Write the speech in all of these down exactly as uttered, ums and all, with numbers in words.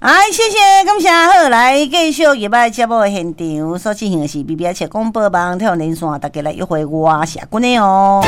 哎，谢谢，感谢好，来继续入来节目的现场，所进行的是 B B S 广播网跳连线，大家来约会我社群的哦。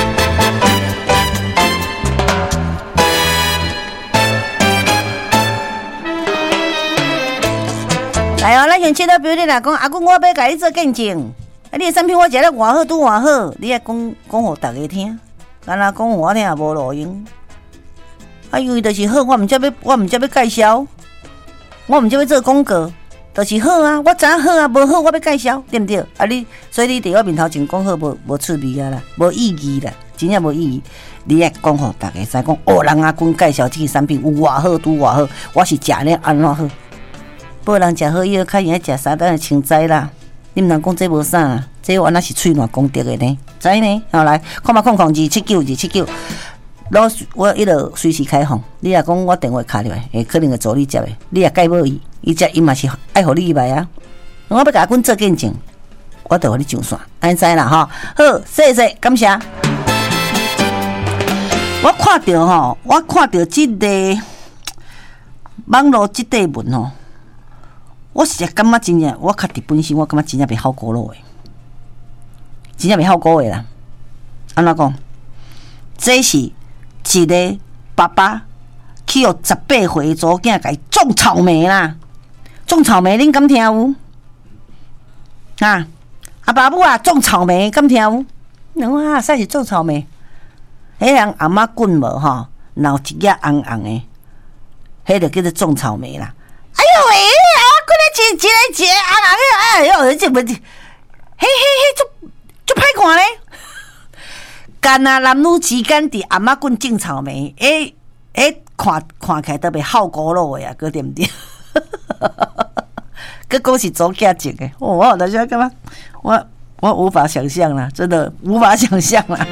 来哦，咱先切到标题啦，讲阿公，我要甲你做见证，啊，你的产品我食了偌好，拄偌好，你爱讲讲互大家听，干那讲互我听也无路用。啊，因为就是好，我毋则要，我毋则要介绍，我毋则要做广告，就是好啊，我知影好啊，无好我要介绍，对毋对？啊你，所以你伫我面头前讲好，无无趣味啊啦，无意义啦，真正无意义。你爱讲互大家知讲，哦，人阿公介绍这个产品有偌好，拄偌好，我是食了安怎好？无人食好，伊要较应该食啥？等下清斋啦。你毋通讲这无啥啦，这原来是喙暖功德的呢，知呢？好来，看嘛看看二七九二七九，老我一路随时开放。你若讲我电话卡入来，会可能会做你接的。你也介无伊，伊接伊嘛是爱互你入来啊。我要甲阿君做见证，我就互你上线，安知啦吼？好，谢谢，感谢。我看到吼，我看到即个网络即块文吼。我是感觉真正，我家己本身我感觉真正袂好过路的，真正袂好过的啦。安怎讲？这是一个爸爸去互十八岁祖囝甲伊种草莓啦，种草莓恁敢听有？啊，阿爸母啊，种草莓敢听有？侬啊，啥是种草莓？迄人阿嬷棍无吼，然后一叶红红的，迄就叫做种草莓啦。哎呦喂！一一个一个红红的，哎呦，这不，嘿嘿嘿，就就歹看咧。干啊，男女之间伫阿嬷棍种草莓，诶、欸、诶、欸，看看起来都袂好古老的啊，个对毋对？个讲是祖囝种的，哦，我当时干嘛？我我无法想象啦，真的无法想象啦。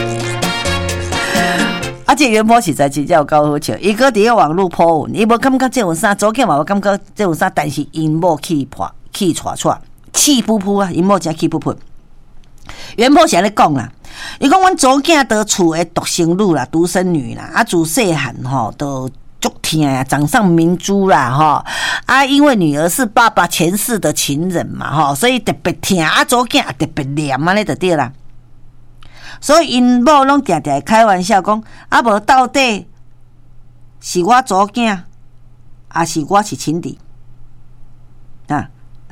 啊，这原坡实在真正有够好笑，伊搁伫个网络po文，伊无感觉这有啥，祖囝嘛无感觉这有啥，但是因某气破气喘喘，气噗噗啊，因某真气噗噗。原坡是安尼讲啦，伊讲阮祖囝伫厝的独生女啦，独生女啦，啊自细汉吼都足疼啊，掌上明珠啦吼，啊因为女儿是爸爸前世的情人嘛吼，所以特别疼，啊祖囝也特别黏安尼就对啦。所以因某拢常常开玩笑讲，啊无到底是我祖囝，还是我是亲弟啊？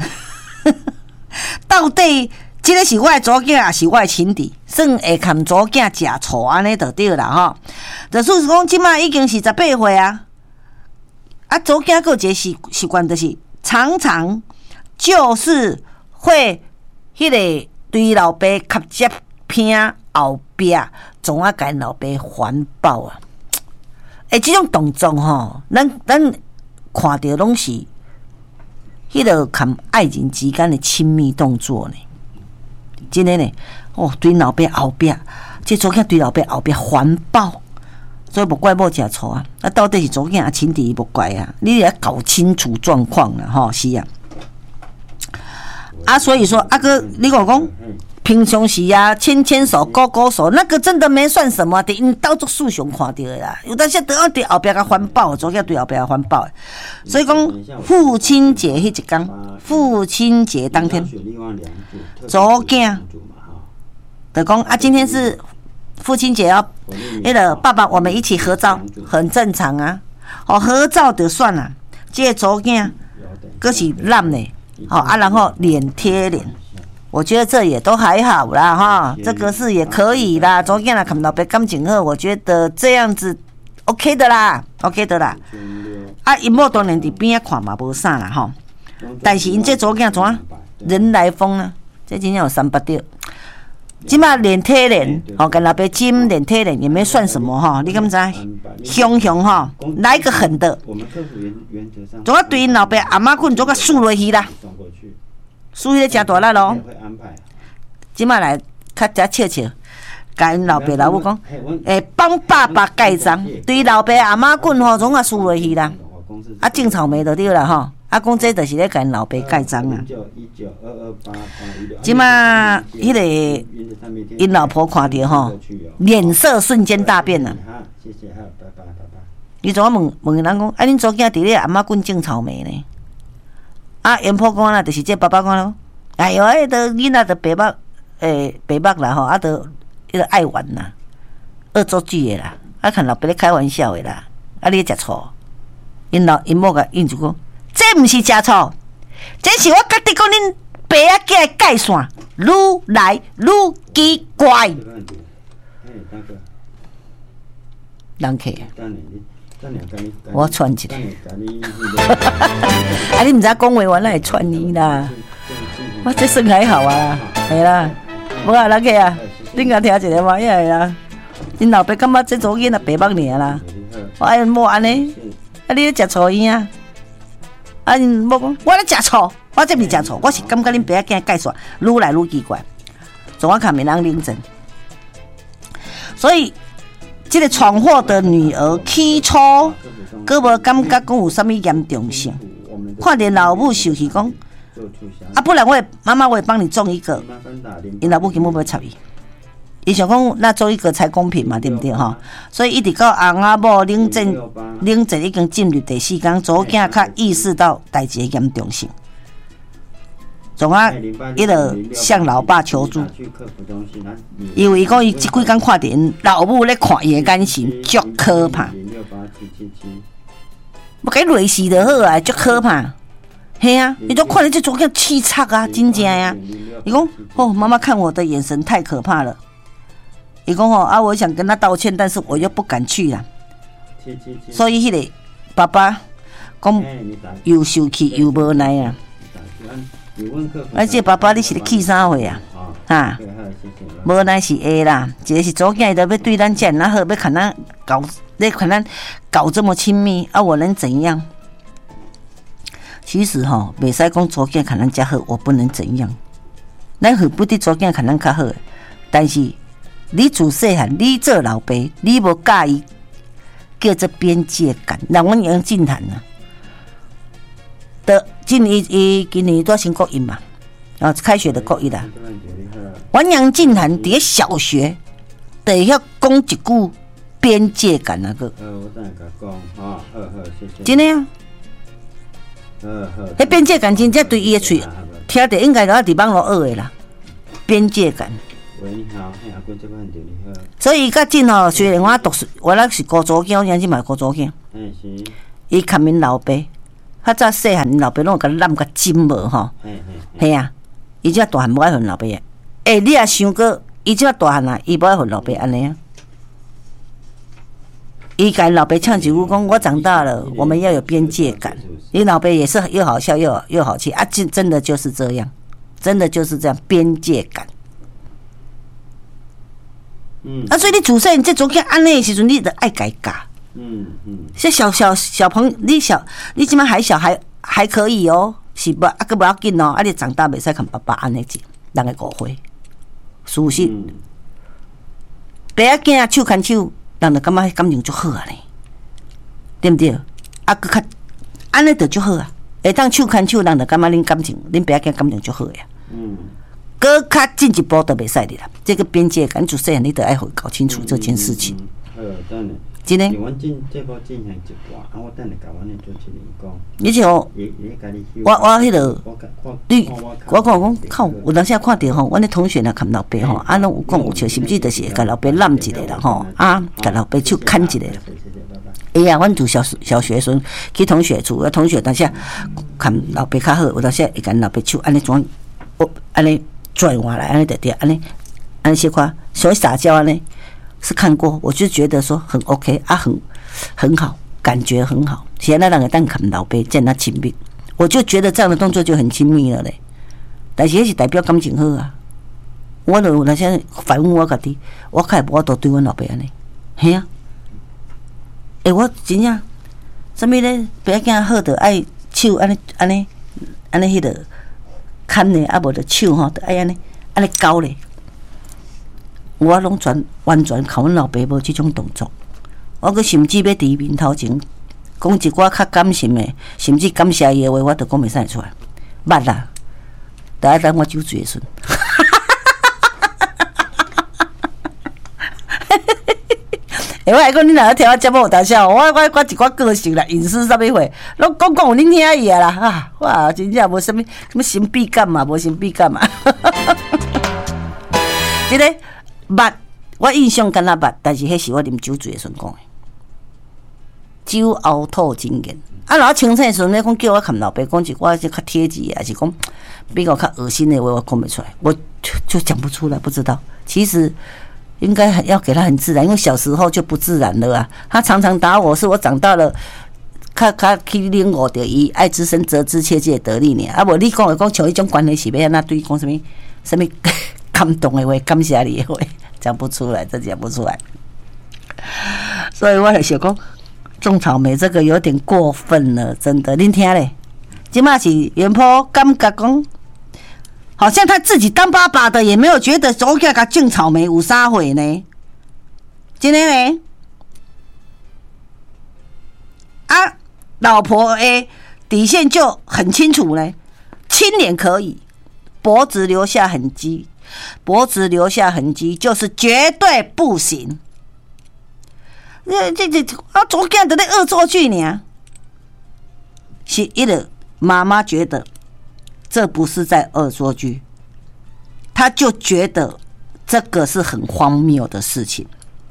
到底这个是我的祖囝，还是我的亲弟？算会含祖囝食醋安尼就对啦吼。就是讲，即马已经是十八岁啊，啊祖囝还有一个习习惯，就是常常就是会迄个对老爸磕接拼。后壁总啊，甲老爸环抱啊！诶，即种动作吼，咱咱看到拢是迄个含爱情之间的亲密动作呢。真的呢，哦，对老爸后壁，这祖囝对老爸后壁环抱，所以无怪某食醋啊！啊，到底是祖囝啊，亲弟无怪啊，你也要搞清楚状况啦，吼，是啊。啊，所以说，啊哥，你讲讲。平常时啊，牵牵手、勾勾手，那个真的没算什么，得因当作树熊看到的啦。有当时得要对后边个环抱，昨天对后边个环抱，所以讲父亲节迄一天，父亲节当天，昨天就讲啊，今天是父亲节哦，那个爸爸我们一起合照，很正常啊。哦，合照就算了，这个昨天可是烂的，好啊，然后脸贴脸。我觉得这也都还好啦哈，这个是也可以啦。昨天啦看到被感情好，我觉得这样子 OK 的啦 ，OK 的啦。啊，因某当然伫边仔看嘛无啥啦吼，但是因这昨天怎啊人来疯啊，这真正有三八掉。即马脸贴脸，吼跟老爸亲脸贴脸也没算什么哈，你敢知？凶凶哈，来个狠的，怎啊对因老爸阿妈棍做个输落去啦。输迄个真大力咯，即摆来较只笑笑，甲因老爸老母讲，诶，帮爸爸盖章，对老爸阿妈棍吼，总啊输落去啦，啊种草莓就对啦吼，啊讲这就是咧甲因老爸盖章啊。即摆迄个因老婆看到吼，脸色瞬间大变了。 伊怎啊问问人讲，啊，恁祖囝伫咧阿嬷棍种草莓呢？啊，袁婆讲啦，就是这爸爸讲咯。哎哟，迄个囡仔着白目，诶，白目啦吼，啊，着迄个爱玩啦，恶作剧的啦，啊，看老爸咧开玩笑的啦，啊，你食醋？因老因某甲应就讲，这毋是食醋，这是我家己讲恁爸仔囝的界线，愈来愈奇怪。人客。我串一个，啊！你毋知讲话，我哪会串你啦？我这算还好啊，系啦。无啊，人客啊，恁甲听一个嘛，因为啦，恁老爸感觉这组囡仔白目尔啦。我哎无安尼，啊！你咧食醋烟啊？啊！恁某讲，我咧食醋，我这毋是食醋，我是感觉恁爸仔囝介绍愈来愈奇怪，总我看没人认真，所以。这个闯祸的女儿起初，佫无感觉讲有啥物严重性，看见老母受气讲，啊，不然我也妈妈我也帮你种一个，因老母根本不会插伊，伊想讲那种一个才公平嘛，对不对哈？所以一直到翁仔某冷战，冷战已经进入第四天，祖囝较意识到代志的严重性。总啊，伊就向老爸求助，因为伊讲伊即几工看见老母咧看伊的眼神足可怕，要甲伊累死就好啊，足可怕。嘿啊，伊都看你这种叫气差啊，真正呀。伊讲哦，妈妈看我的眼神太可怕了。伊讲哦啊，我想跟他道歉，但是我又不敢去啦。所以迄个爸爸讲又受气又无奈啊。啊！这爸爸你是咧气啥货啊？哈，无奈是会啦，一个是祖囝，伊都要对咱这样好，要看咱搞，咧看咱搞这么亲密啊！我能怎样？其实吼，袂使讲祖囝看咱较好，我不能怎样。咱何不得祖囝看咱较好？但是你自细汉，你做老爸，你无介意叫做边界感，让阮杨进谈啊。的今年伊今年都升国一嘛，啊，开学的国一啦。阮杨进涵伫小学，得要讲一句边界感那个。呃，我等下甲讲，好，好好，谢谢。真的啊。呃，好。迄边界感真正对伊的喙听着应该都要伫网络学的啦，边界感。喂，你好，嘿，阿贵这边就你好。所以甲进吼，虽然我读书，我那是高祖囝，我杨进嘛高祖囝。嗯是。伊看恁老爸。较早细汉，老爸拢有甲揽甲金无吼，系啊，伊只大汉无爱恨老爸啊。诶、欸，你也想过，伊只大汉啊，伊无爱恨老爸安尼啊。伊甲老爸呛几句讲，我长大了，我们要有边界感。你老爸也是又好笑又又好气啊，真真的就是这样，真的就是这样边界感。嗯，啊，所以你自细这种囝安尼的时阵，你得爱改教。嗯嗯，这小小小朋友，你小你即摆还小还还可以哦，是不？啊，个不要紧哦，啊，你长大袂使看爸爸安尼子，人个误会，事实。爸仔囝手牵手，人就感觉感情足好啊咧，对不对？啊，佮较安尼就足好啊，会当手牵手，人就感觉恁感情，恁爸仔囝感情足好呀。嗯，佮较进一步都袂使的啦，这个边界感，就细汉你得爱会搞清楚这件事情。呃，当然。真诶，你像我我迄个，你我讲讲靠，有当时看到吼，阮咧同学若看老爸吼，啊，拢有讲有笑，甚至就是甲老爸揽一个啦吼，啊，甲老爸手牵一个。哎呀，阮读小小学时去同学厝，同学当时看老爸较好，有当时会甲老爸手安尼转，我安尼转换来，安尼直直安尼，安尼小可小撒娇安尼。是看过，我就觉得说很 OK 啊，很很好，感觉很好。现在那个蛋看老爸见他亲密，我就觉得这样的动作就很亲密了嘞。但是那是代表感情好啊。我就那些反问我家己，我开无都对阮老爸安尼，嘿啊。诶、欸，我真正什么咧？爸囝好着爱手安尼安尼安尼迄个牵咧，啊无着手吼，着爱安尼安尼交咧。我拢全完全靠阮老爸无即种动作，我阁甚至要伫面头前讲一寡较感性的，甚至感谢伊的话，我都讲袂使出来，捌啦，等下等我酒醉的时阵， 诶，我来讲，你若听我节目有当笑，我我我一寡个性啦、隐私啥物货，拢讲讲有恁听伊啊啦，啊，哇，真正无啥物什么神秘感嘛，无神秘感嘛。即个捌，我印象敢若捌，但是迄是我啉酒醉的时阵讲的。酒熬吐真言，啊，然后清醒的时阵咧，讲叫我含老爸讲一寡就较贴字，还是讲比较较恶心的话，我讲不出来，我就就讲不出来，不知道。其实应该要给他很自然，因为小时候就不自然了啊。他常常打我，是我长大了，较较去领悟到伊爱之深责之切，这个道理呢。啊，无你讲的讲像迄种关系是要安那对讲什么什么感动的话，感谢你的话，讲不出来，真讲不出来。所以我就想讲。种草莓这个有点过分了，真的。您听嘞，今嘛是元坡感觉讲，好像他自己当爸爸的也没有觉得走起来甲种草莓有啥回呢？真的呢？啊，老婆的底线就很清楚呢，亲脸可以，脖子留下痕迹，脖子留下痕迹就是绝对不行。这这这啊，昨天在那恶作剧呢，是一个妈妈觉得这不是在恶作剧，她就觉得这个是很荒谬的事情。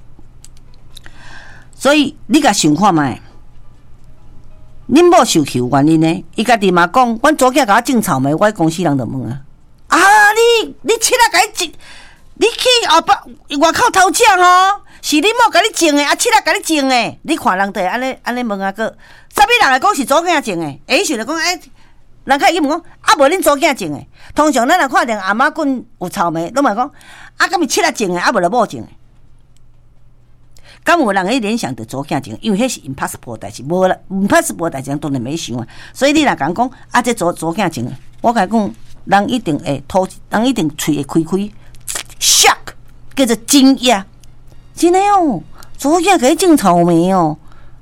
所以你甲想看卖，恁某受气有原因呢？伊家己嘛讲，阮昨天甲我种草莓，我公司人就问啊，啊你你七仔甲伊种，你去后北外口偷抢吼？是你某甲你种的，啊，七仔甲你种的，你看人对安尼安尼问啊个，啥物人来讲是祖囝种的？诶，想着讲，诶，人家伊问讲，啊，无恁祖囝种的。通常咱若看见阿妈棍有草莓，拢嘛讲，啊，敢是七仔种的，啊，无就某种的。敢有人去联想着祖囝种的？因为迄是 impossible 代志，无啦 impossible 代志，当然没想啊。所以你若讲讲，啊，这祖祖囝种的，我甲讲，人一定会吐，人一定嘴会开开 ，shock 叫做惊讶。真的哦，昨天给种草莓哦，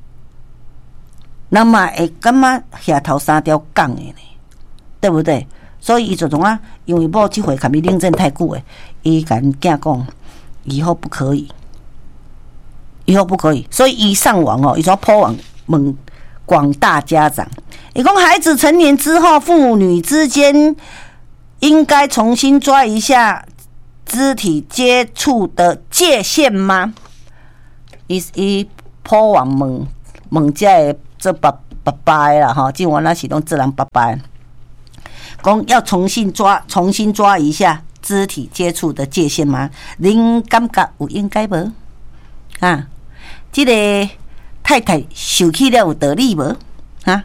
人嘛会感觉下头三条杠的呢，对不对？所以伊就从啊，因为某即回甲伊领证太久诶，伊甲囝讲，以后不可以，以后不可以。所以伊上网哦，伊说破网问广大家长，伊讲孩子成年之后，父女之间应该重新抓一下肢体接触的界限吗？伊伊破网问问这个这爸爸爸的啦哈，今晚那是拢自然爸爸，讲要重新抓重新抓一下肢体接触的界限吗？您感觉有应该无？啊，这个太太受气了有道理无？啊，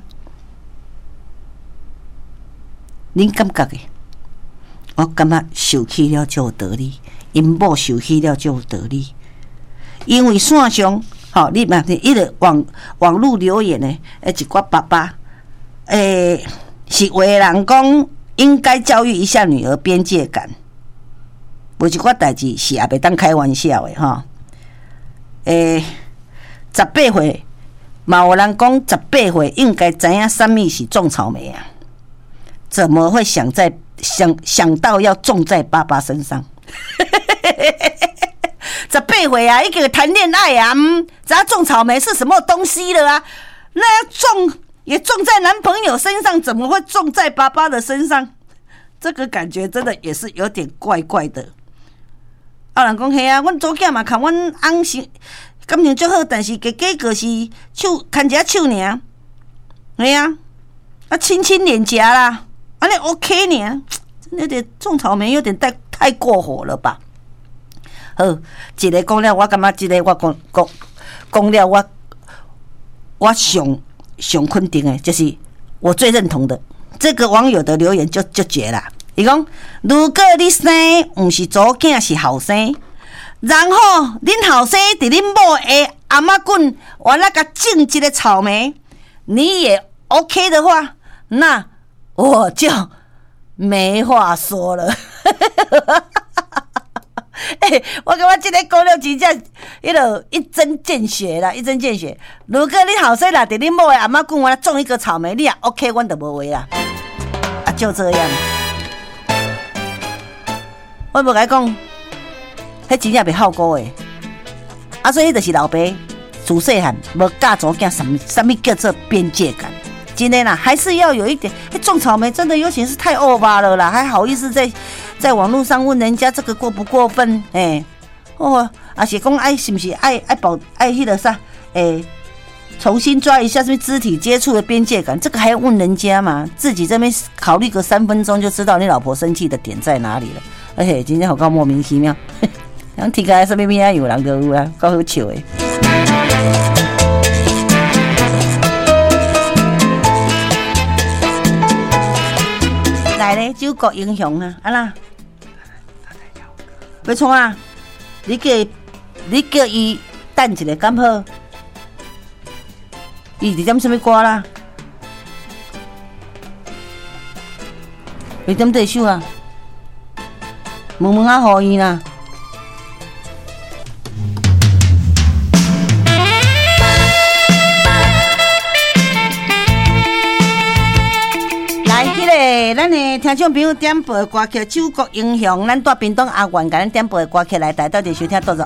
您感觉的？我感觉受气了就有道理，因某受气了就有道理。因为线上，吼、哦，你嘛，伊个网网络留言的，诶，一寡爸爸，诶、欸，是有的人讲应该教育一下女儿边界感，有一寡代志是也袂当开玩笑的吼。诶、欸，十八岁，嘛有人讲十八岁应该知影什么是种草莓啊？怎么会想在？想想到要种在爸爸身上，十八岁啊，已经谈恋爱啊，嗯，只要种草莓是什么东西了啊？那要种也种在男朋友身上，怎么会种在爸爸的身上？这个感觉真的也是有点怪怪的。啊，人讲嘿啊，阮祖囝嘛，看阮翁是感情足好，但是家家就是手牵一下手尔，嘿啊，啊亲亲脸颊啦。安尼 OK 呢，真的有点种草莓有点太太过火了吧？好，一个讲了，我感觉一个我讲讲讲了，我我上上肯定的，就是我最认同的这个网友的留言就就绝了。伊讲，如果你生不是祖囝是后生，然后恁后生伫恁某的阿嬷棍完了甲种一个草莓，你也 OK 的话，那。我就没话说了，哎、欸，我感觉这个讲了真正，迄落一针见血啦，一针见血。如果你后生啦，伫恁某的阿嬷讲我种一个草莓，你也 OK， 阮就无话啦，啊，就这样。我无甲你讲，迄真正袂好过诶。 啊，所以就是老爸自细汉无教查囝什么什么叫做边界感。真的啦，还是要有一点。欸、种草莓真的有些是太 over 了啦，还好意思在在网络上问人家这个过不过分？哎、欸，哦，而且讲爱是不是爱爱保爱迄个啥？哎、欸，重新抓一下什么肢体接触的边界感，这个还要问人家嘛？自己这边考虑个三分钟就知道你老婆生气的点在哪里了。而且今天好搞莫名其妙，人听起来什么物啊有人就有啦，够好笑的。来咧，九国英雄啊，啊啦，要创啊？你叫你叫伊等一下，敢好？伊伫点什么歌啦？伊点第首啊？问问啊，互伊啦。来，迄个咱的听众朋友点播的歌曲《九国英雄》，咱带屏东阿元甲咱点播的歌曲来，大家到底收听多少？